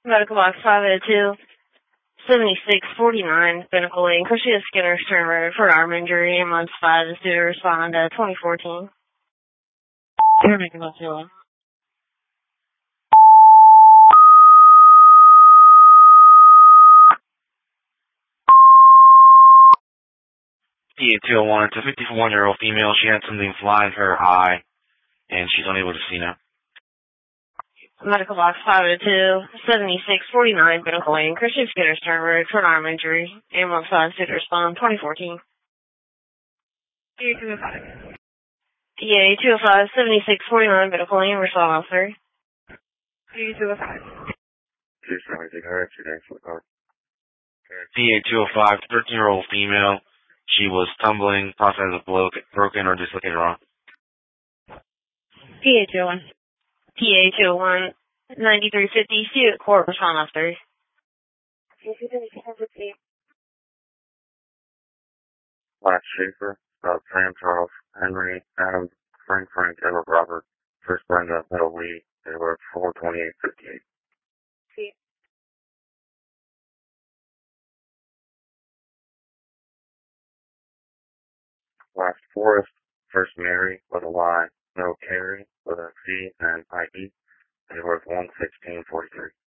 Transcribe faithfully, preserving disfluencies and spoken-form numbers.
Medical box five oh two, seventy-six forty-nine, Pinnacle Lane, Crucia Skinner, Stern Road, for arm injury, ambulance five is due to respond to twenty fourteen. You're making that feel. P A two oh one, it's a fifty-one-year-old female. She had something fly in her eye, and she's unable to see now. Medical box five oh two, seventy-six forty-nine, Pinnacle Lane, Crucia Skinner, Stern Road, for arm injury, ambulance five is due to respond twenty fourteen. P A two oh five. P A two oh five, seventy-six forty-nine, Pinnacle Lane, respond officer. P A two oh five. two seventy, her accident for the car. P A two oh five, thirteen-year-old female. She was tumbling, process of broken or dislocated arm. P A two oh one. P A two oh one, ninety-three fifty, see you at court, respond officer. Last Schaefer, uh, Sam Charles, Henry, Adam, Frank Frank, Edward Robert, First Brenda, Middle Lee, they were four twenty-eight fifty-eight. See. Last Forest, First Mary, with a Y, no Carrie, with a C and I E, they were one sixteen forty-three.